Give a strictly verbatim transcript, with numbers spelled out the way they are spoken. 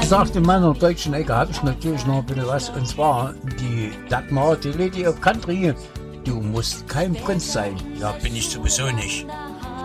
gesagt, in meiner deutschen Ecke habe ich natürlich noch ein bisschen was. Und zwar die Dagmar, die Lady of Country. Du musst kein Prinz sein. Ja, bin ich sowieso nicht.